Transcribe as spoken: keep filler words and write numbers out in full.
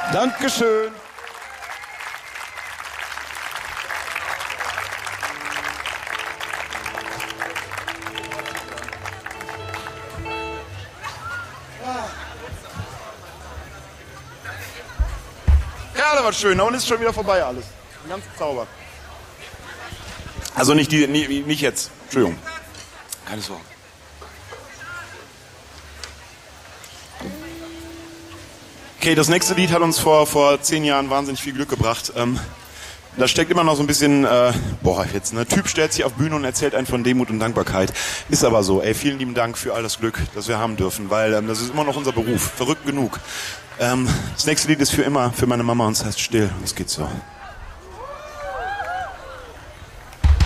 Dankeschön. Ja, das war schön. Und ist schon wieder vorbei alles. Ein ganzer Zauber. Also nicht, die, nie, nicht jetzt. Entschuldigung. Keine Sorge. Okay, das nächste Lied hat uns vor, vor zehn Jahren wahnsinnig viel Glück gebracht. Ähm, da steckt immer noch so ein bisschen, äh, boah, jetzt, ne, Typ stellt sich auf Bühne und erzählt einen von Demut und Dankbarkeit. Ist aber so, ey, vielen lieben Dank für all das Glück, das wir haben dürfen, weil ähm, das ist immer noch unser Beruf, verrückt genug. Ähm, das nächste Lied ist für immer, für meine Mama und es heißt Still, es geht so.